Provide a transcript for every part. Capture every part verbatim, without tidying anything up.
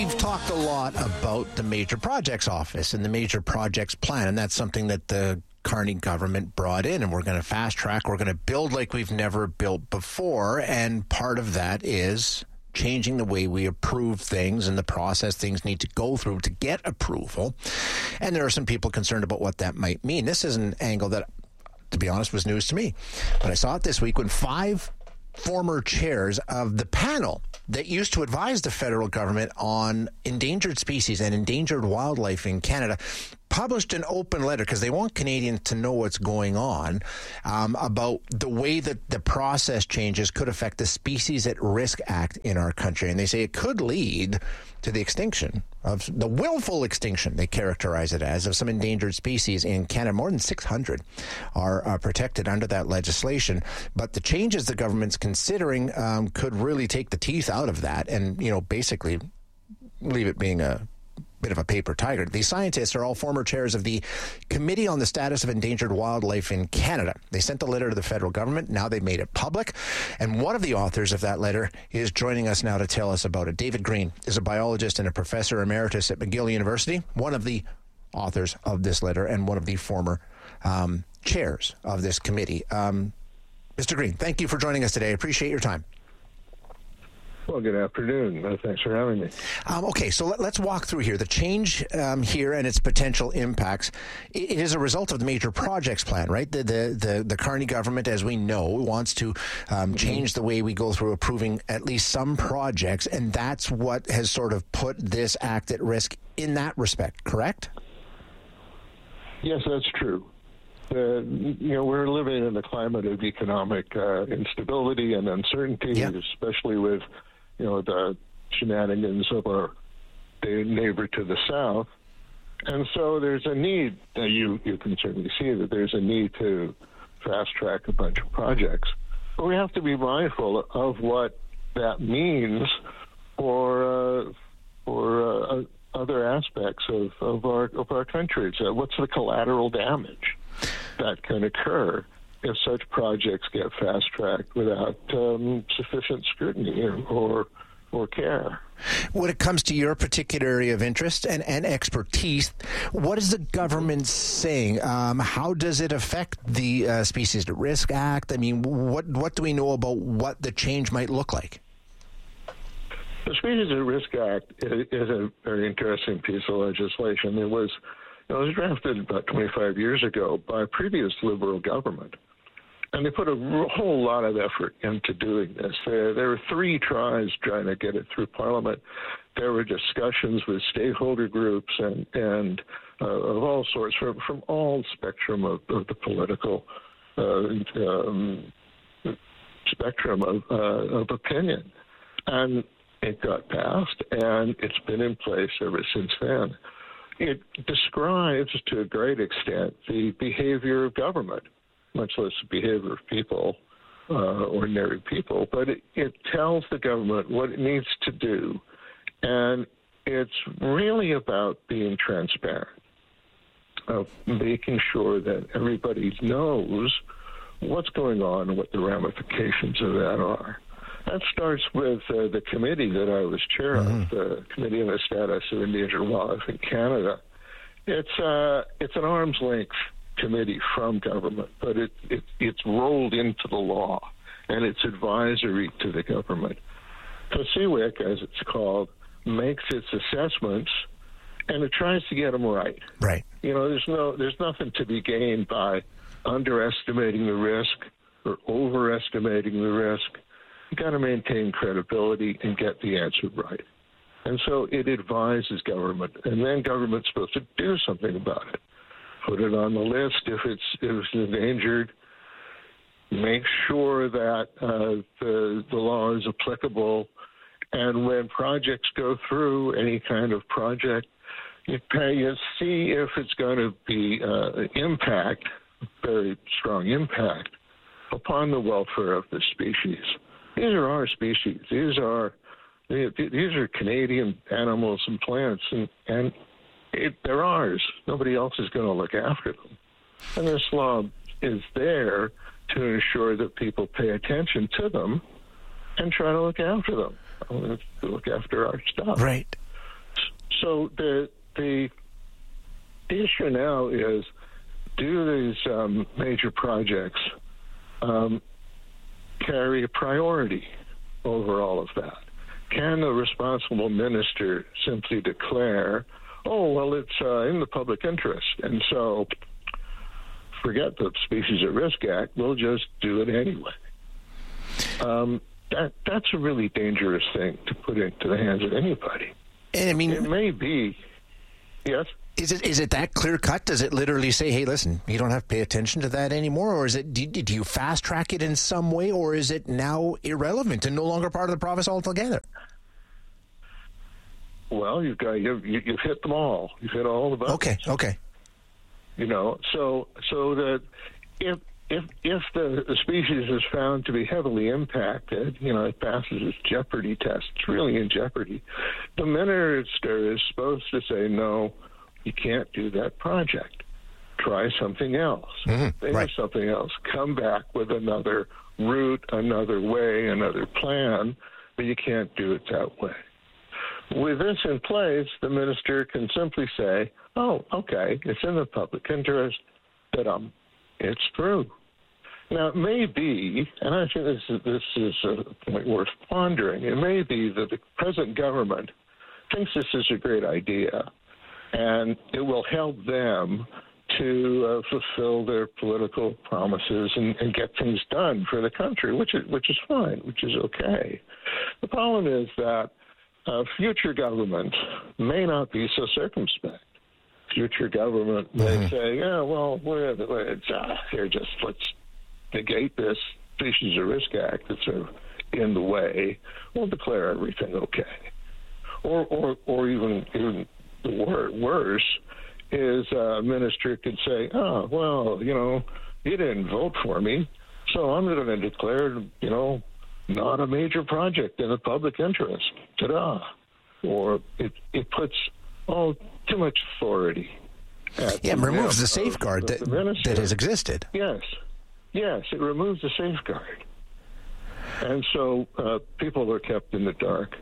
We've talked a lot about the Major Projects Office and the Major Projects Plan, and that's something that the Carney government brought in, and we're going to fast track. We're going to build like we've never built before, and part of that is changing the way we approve things and the process things need to go through to get approval. And there are some people concerned about what that might mean. This is an angle that, to be honest, was news to me. But I saw it this week when five former chairs of the panel that used to advise the federal government on endangered species and endangered wildlife in Canada published an open letter, because they want Canadians to know what's going on, um, about the way that the process changes could affect the Species at Risk Act in our country. And they say it could lead to the extinction of the willful extinction, they characterize it as, of some endangered species in Canada. More than six hundred are uh, protected under that legislation. But the changes the government's considering um, could really take the teeth out of that and, you know, basically leave it being a bit of a paper tiger. These scientists are all former chairs of the Committee on the Status of Endangered Wildlife in Canada. They sent the letter to the federal government. Now they've made it public. And one of the authors of that letter is joining us now to tell us about it. David Green is a biologist and a professor emeritus at McGill University, one of the authors of this letter and one of the former um, chairs of this committee. Um, Mister Green, thank you for joining us today. I appreciate your time. Well, good afternoon. Uh, thanks for having me. Um, okay, so let, let's walk through here. The change um, here and its potential impacts. It, it is a result of the Major Projects Plan, right? The the the, the Carney government, as we know, wants to um, change the way we go through approving at least some projects, and that's what has sort of put this act at risk in that respect, correct? Yes, that's true. Uh, you know, we're living in a climate of economic uh, instability and uncertainty, yeah. especially with, you know, the shenanigans of our neighbor to the south. And so there's a need, uh, you, you can certainly see that there's a need to fast-track a bunch of projects. But we have to be mindful of what that means for, uh, for uh, other aspects of, of, our, of our country. So what's the collateral damage that can occur if such projects get fast-tracked without um, sufficient scrutiny or, or or care? When it comes to your particular area of interest and, and expertise, what is the government saying? Um, how does it affect the uh, Species at Risk Act? I mean, what what do we know about what the change might look like? The Species at Risk Act is, is a very interesting piece of legislation. It was It was drafted about twenty-five years ago by a previous Liberal government, and they put a whole lot of effort into doing this. There, there were three tries trying to get it through Parliament. There were discussions with stakeholder groups and, and uh, of all sorts, from, from all spectrum of, of the political uh, um, spectrum of, uh, of opinion. And it got passed, and it's been in place ever since then. It describes, to a great extent, the behavior of government, much less the behavior of people, uh, ordinary people. But it, it tells the government what it needs to do, and it's really about being transparent, of making sure that everybody knows what's going on and what the ramifications of that are. That starts with uh, the committee that I was chair mm-hmm. of, the Committee on the Status of Endangered Wildlife in Canada. It's uh, it's an arm's length committee from government, but it, it it's rolled into the law, and it's advisory to the government. So C W I C, as it's called, makes its assessments, and it tries to get them right. Right. You know, there's no there's nothing to be gained by underestimating the risk or overestimating the risk. You got to maintain credibility and get the answer right. And so it advises government, and then government's supposed to do something about it. Put it on the list if it's if it's endangered. Make sure that uh, the the law is applicable, and when projects go through any kind of project, you pay you see if it's going to be uh, impact, very strong impact, upon the welfare of the species. These are our species. These are these are Canadian animals and plants, and, and it, they're ours. Nobody else is going to look after them. And this law is there to ensure that people pay attention to them and try to look after them, to look after our stuff. Right. so the the issue now is, do these um, major projects um, carry a priority over all of that? Can the responsible minister simply declare, oh, well, it's uh, in the public interest, and so forget the Species at Risk Act, we'll just do it anyway? Um, that that's a really dangerous thing to put into the hands of anybody. And I mean, it may be, yes. Is it is it that clear cut? Does it literally say, "Hey, listen, you don't have to pay attention to that anymore," or is it? Do, do you fast track it in some way, or is it now irrelevant and no longer part of the province altogether? Well, you've got you've, you've hit them all. You've hit all the buttons. Okay, okay. You know, so so that if if if the, the species is found to be heavily impacted, you know, it passes its jeopardy test. It's really in jeopardy. The minister is supposed to say, no, you can't do that project. Try something else. Mm-hmm, Think right. of something else. Come back with another route, another way, another plan, but you can't do it that way. With this in place, the minister can simply say, oh, okay, it's in the public interest, but um, it's through. Now, it may be, and I think this is, this is a point worth pondering, it may be that the present government thinks this is a great idea, and it will help them to uh, fulfill their political promises and, and get things done for the country, which is, which is fine, which is okay. The problem is that uh, future government may not be so circumspect. Future government may mm-hmm. say, yeah, well, we're, we're, it's, uh, here, just let's negate this Species at Risk Act that's uh, in the way. We'll declare everything okay. Or, or, or even, even the wor- worse is a minister could say, oh, well, you know, you didn't vote for me, so I'm going to declare, you know, not a major project in the public interest. Ta-da. Or it, it puts, oh, too much authority. Yeah, it removes the safeguard that, that has existed. Yes. Yes, it removes the safeguard. And so uh, people are kept in the dark,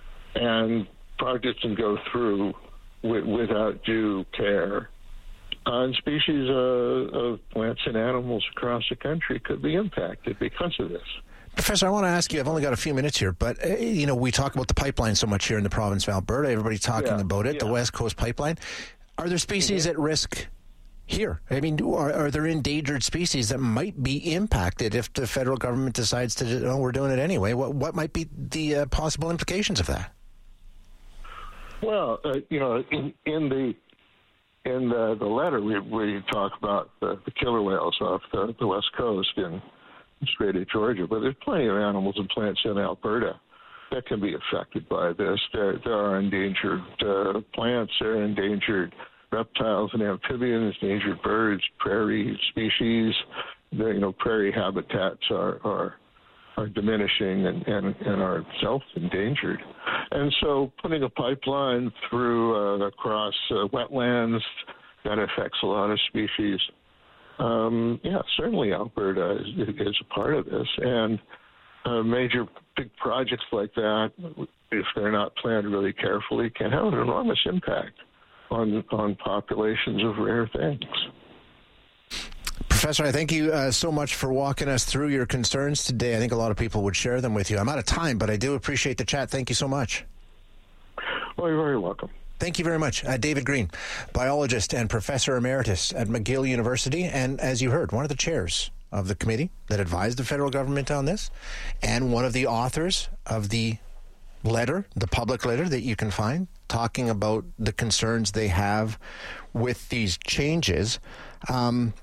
and projects can go through w- without due care. Uh, and species uh, of plants and animals across the country could be impacted because of this. Professor, I want to ask you, I've only got a few minutes here, but, uh, you know, we talk about the pipeline so much here in the province of Alberta. Everybody's talking yeah, about it, yeah. the West Coast pipeline. Are there species mm-hmm. at risk here? I mean, are, are there endangered species that might be impacted if the federal government decides to, oh, we're doing it anyway? What, what might be the uh, possible implications of that? Well, uh, you know, in, in the in the, the letter, we, we talk about the, the killer whales off the, the West Coast in Strait of Georgia, but there's plenty of animals and plants in Alberta that can be affected by this. There, there are endangered uh, plants, there are endangered reptiles and amphibians, endangered birds, prairie species. The, you know, prairie habitats are are, are diminishing and, and, and are self-endangered. And so putting a pipeline through uh, across uh, wetlands, that affects a lot of species. Um, yeah, certainly Alberta is, is a part of this. And uh, major big projects like that, if they're not planned really carefully, can have an enormous impact on, on populations of rare things. Professor, I thank you uh, so much for walking us through your concerns today. I think a lot of people would share them with you. I'm out of time, but I do appreciate the chat. Thank you so much. Well, you're very welcome. Thank you very much. Uh, David Green, biologist and professor emeritus at McGill University, and as you heard, one of the chairs of the committee that advised the federal government on this, and one of the authors of the letter, the public letter that you can find, talking about the concerns they have with these changes. Um,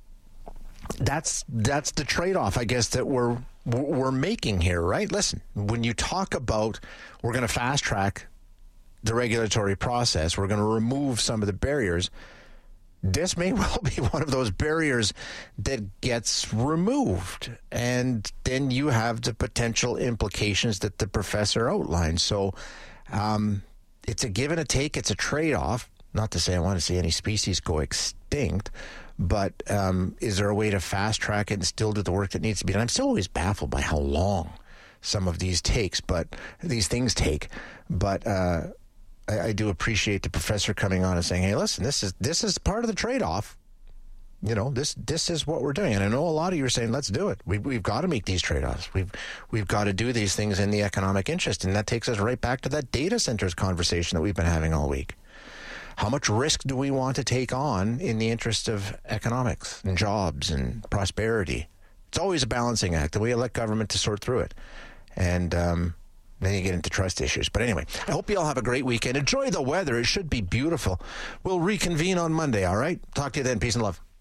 that's that's the trade-off, I guess, that we're we're making here, right? Listen, when you talk about we're going to fast-track the regulatory process, we're going to remove some of the barriers, this may well be one of those barriers that gets removed. And then you have the potential implications that the professor outlined. So um, it's a give and a take. It's a trade-off. Not to say I want to see any species go extinct, but um, is there a way to fast-track it and still do the work that needs to be done? I'm still always baffled by how long some of these takes, but these things take. But uh I, I do appreciate the professor coming on and saying, hey, listen, this is this is part of the trade-off. You know, this this is what we're doing. And I know a lot of you are saying, let's do it. We, we've got to make these trade-offs. We've, we've got to do these things in the economic interest. And that takes us right back to that data centers conversation that we've been having all week. How much risk do we want to take on in the interest of economics and jobs and prosperity? It's always a balancing act, and we let government to sort through it. And um, then you get into trust issues. But anyway, I hope you all have a great weekend. Enjoy the weather. It should be beautiful. We'll reconvene on Monday, all right? Talk to you then. Peace and love.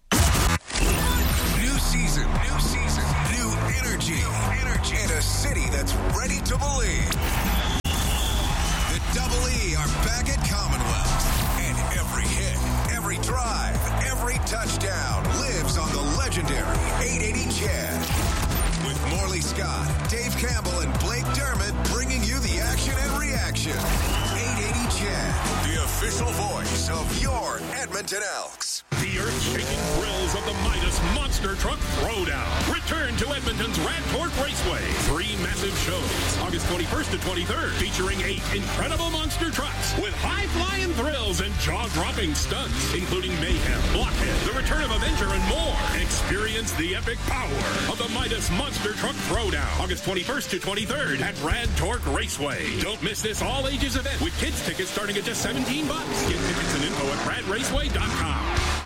New season, new season, new energy, energy, and a city that's ready to believe. The Double E are back at Commonwealth, and every hit, every drive, every touchdown lives on the legendary eight eighty Chad. With Morley Scott, Dave Campbell, and Blake Dermott bringing you the action and reaction. eight eighty Chad, the official voice of your Edmonton Elks. The earth-shaking thrills of the Midas Monster Truck Throwdown return to Edmonton's Radport Raceway. Three massive shows, August twenty-first to twenty-third, featuring eight incredible monster trucks with high-flying thrills and jaw-dropping stunts, including Mayhem, Blockhead, the return of Avenger, and more. Experience the epic power of the Midas Monster Truck Throwdown, August twenty-first to twenty-third at Radport Raceway. Don't miss this all-ages event with kids tickets starting at just seventeen bucks. Get tickets and info at rad raceway dot com.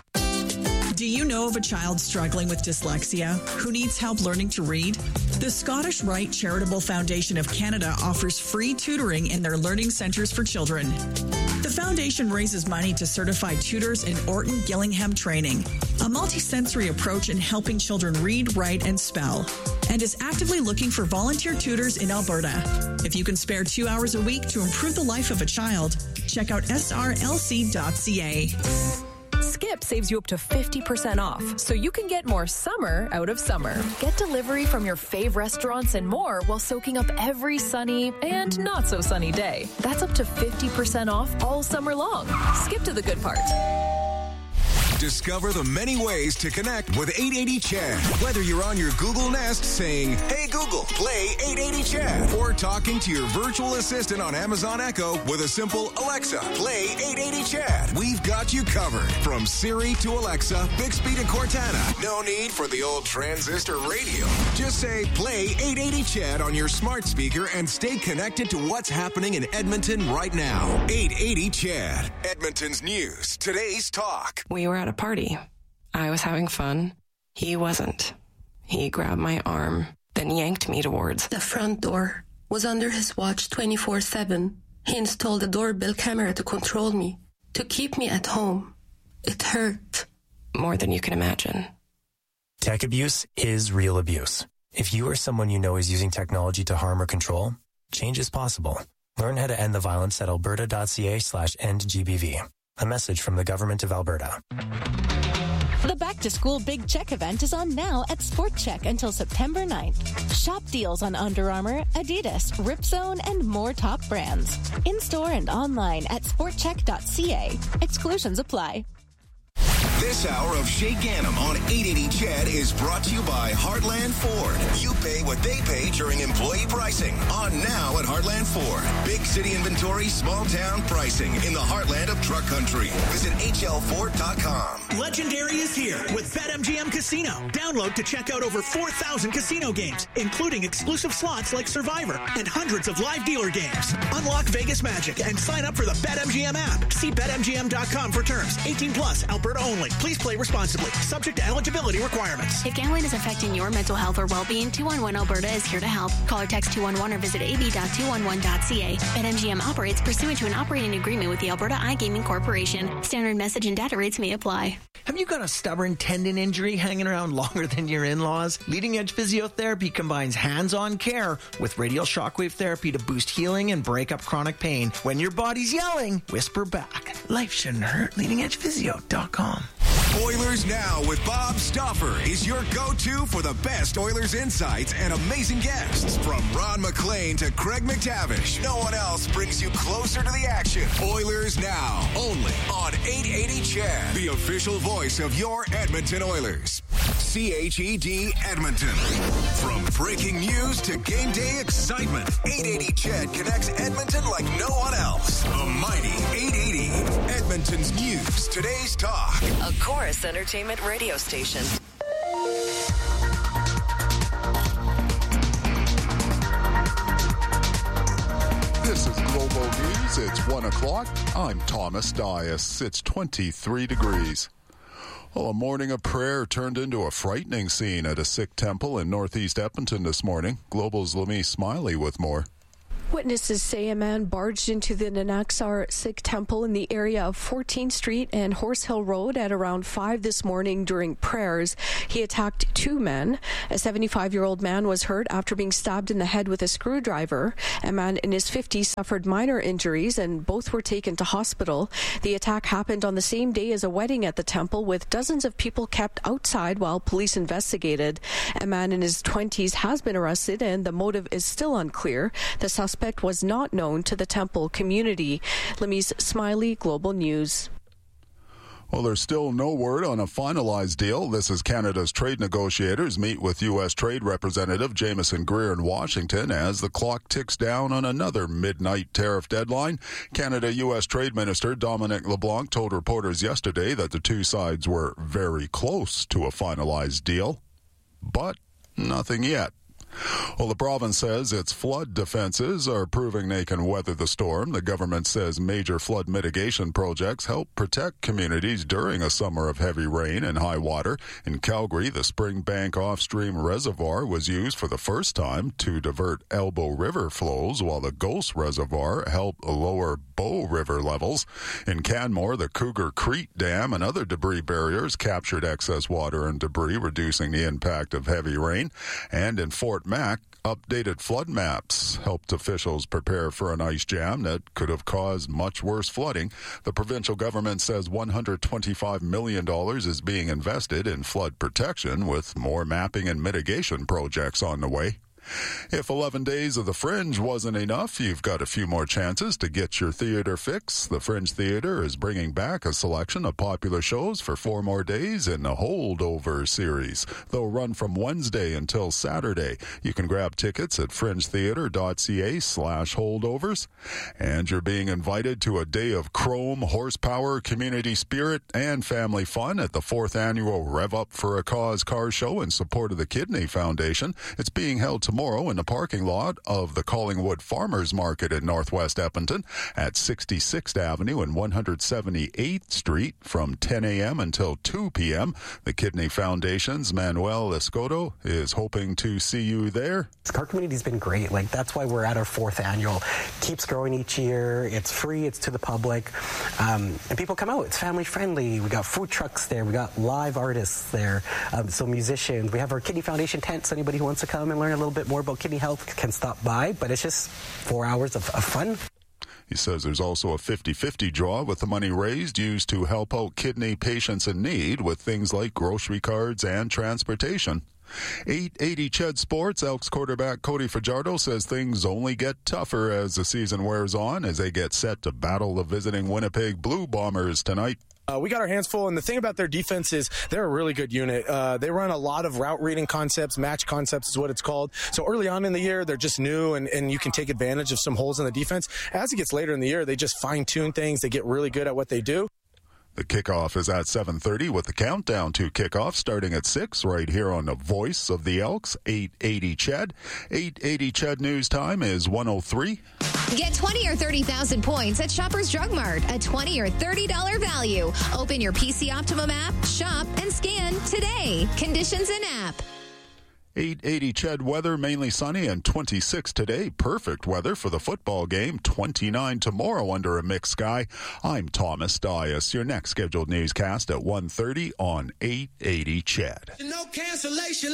Do you know of a child struggling with dyslexia who needs help learning to read? The Scottish Rite Charitable Foundation of Canada offers free tutoring in their learning centres for children. The foundation raises money to certify tutors in Orton Gillingham training, a multisensory approach in helping children read, write, and spell, and is actively looking for volunteer tutors in Alberta. If you can spare two hours a week to improve the life of a child, check out S R L C dot C A. Skip saves you up to fifty percent off, so you can get more summer out of summer. Get delivery from your fave restaurants and more while soaking up every sunny and not so sunny day. That's up to fifty percent off all summer long. Skip to the good part. Discover the many ways to connect with eight eighty Chad. Whether you're on your Google Nest saying, hey Google, play eight eighty Chad, or talking to your virtual assistant on Amazon Echo with a simple Alexa, play eight eighty Chad. We've got you covered. From Siri to Alexa, Bixby to Cortana. No need for the old transistor radio. Just say, play eight eighty Chad on your smart speaker and stay connected to what's happening in Edmonton right now. eight eighty Chad, Edmonton's news, today's talk. We were at a party. I was having fun. He wasn't. He grabbed my arm, then yanked me towards the front door. Was under his watch twenty-four seven. He installed a doorbell camera to control me, to keep me at home. It hurt. More than you can imagine. Tech abuse is real abuse. If you or someone you know is using technology to harm or control, change is possible. Learn how to end the violence at alberta.ca slash end GBV. A message from the Government of Alberta. The Back to School Big Check event is on now at Sport Check until September ninth. Shop deals on Under Armour, Adidas, Ripzone, and more top brands. In-store and online at sport check dot c a. Exclusions apply. This hour of Shay Ganem on eight eighty Chad is brought to you by Heartland Ford. You pay what they pay during employee pricing. On now at Heartland Ford. Big city inventory, small town pricing in the heartland of truck country. Visit H L Ford dot com. Legendary is here with BetMGM Casino. Download to check out over four thousand casino games, including exclusive slots like Survivor and hundreds of live dealer games. Unlock Vegas magic and sign up for the BetMGM app. See bet M G M dot com for terms. eighteen plus, Alberta only. Please play responsibly. Subject to eligibility requirements. If gambling is affecting your mental health or well-being, two one one Alberta is here to help. Call or text two one one or visit a b dot two one one dot c a. BetMGM operates pursuant to an operating agreement with the Alberta iGaming Corporation. Standard message and data rates may apply. Have you got a stubborn tendon injury hanging around longer than your in-laws? Leading Edge Physiotherapy combines hands-on care with radial shockwave therapy to boost healing and break up chronic pain. When your body's yelling, whisper back. Life shouldn't hurt. leading edge physio dot com. Oilers Now with Bob Stauffer is your go-to for the best Oilers insights and amazing guests. From Ron McLean to Craig McTavish, no one else brings you closer to the action. Oilers Now, only on eight eighty Chad, the official voice of your Edmonton Oilers. C H E D Edmonton. From breaking news to game day excitement, eight eighty C H E D connects Edmonton like no one else. The mighty eight eighty. Edmonton's news, today's talk. A Chorus Entertainment radio station. This is Global News. It's one o'clock. I'm Thomas Dias. It's twenty-three degrees. Well, a morning of prayer turned into a frightening scene at a Sikh temple in northeast Edmonton this morning. Global's Lamise Smiley with more. Witnesses say a man barged into the Nanaksar Sikh temple in the area of fourteenth Street and Horse Hill Road at around five this morning during prayers. He attacked two men. A seventy-five-year-old man was hurt after being stabbed in the head with a screwdriver. A man in his fifties suffered minor injuries and both were taken to hospital. The attack happened on the same day as a wedding at the temple, with dozens of people kept outside while police investigated. A man in his twenties has been arrested and the motive is still unclear. The suspect was not known to the temple community. Lamise Smiley, Global News. Well, there's still no word on a finalized deal. This is Canada's trade negotiators meet with U S Trade Representative Jameson Greer in Washington as the clock ticks down on another midnight tariff deadline. Canada-U S Trade Minister Dominic LeBlanc told reporters yesterday that the two sides were very close to a finalized deal, but nothing yet. Well, the province says its flood defenses are proving they can weather the storm. The government says major flood mitigation projects help protect communities during a summer of heavy rain and high water. In Calgary, the Springbank off-stream reservoir was used for the first time to divert Elbow River flows, while the Ghost Reservoir helped lower Bow River levels. In Canmore, the Cougar Creek Dam and other debris barriers captured excess water and debris, reducing the impact of heavy rain. And in Fort Mac, updated flood maps helped officials prepare for an ice jam that could have caused much worse flooding. The provincial government says one hundred twenty-five million dollars is being invested in flood protection, with more mapping and mitigation projects on the way. If eleven days of the Fringe wasn't enough, you've got a few more chances to get your theater fix. The Fringe Theater is bringing back a selection of popular shows for four more days in the Holdover series. They'll run from Wednesday until Saturday. You can grab tickets at fringetheater.ca slash holdovers. And you're being invited to a day of chrome, horsepower, community spirit, and family fun at the fourth annual Rev Up for a Cause car show in support of the Kidney Foundation. It's being held tomorrow tomorrow in the parking lot of the Collingwood Farmers Market in Northwest Edmonton at sixty-sixth Avenue and one hundred seventy-eighth Street from ten a.m. until two p.m. The Kidney Foundation's Manuel Escoto is hoping to see you there. The car community's been great. Like, that's why we're at our fourth annual. Keeps growing each year. It's free. It's to the public. Um, and people come out. It's family friendly. We got food trucks there. We got live artists there. Um, so musicians. We have our Kidney Foundation tents. Anybody who wants to come and learn a little bit more about kidney health can stop by, but it's just four hours of, of fun. He says there's also a fifty-fifty draw with the money raised used to help out kidney patients in need with things like grocery cards and transportation. eight eighty C H E D Sports, Elks quarterback Cody Fajardo says things only get tougher as the season wears on as they get set to battle the visiting Winnipeg Blue Bombers tonight. Uh, we got our hands full, and the thing about their defense is they're a really good unit. Uh, they run a lot of route reading concepts, match concepts is what it's called. So early on in the year, they're just new, and, and you can take advantage of some holes in the defense. As it gets later in the year, they just fine-tune things. They get really good at what they do. The kickoff is at seven thirty with the countdown to kickoff starting at six right here on the Voice of the Elks, eight eighty C H E D. eight eighty C H E D news time is one oh three. Get twenty or thirty thousand points at Shoppers Drug Mart, a twenty or thirty dollars value. Open your P C Optimum app, shop, and scan today. Conditions in app. eight eighty C H E D weather, mainly sunny and twenty-six today. Perfect weather for the football game. twenty-nine tomorrow under a mixed sky. I'm Thomas Dias. Your next scheduled newscast at one thirty on eight eighty C H E D. No cancellation.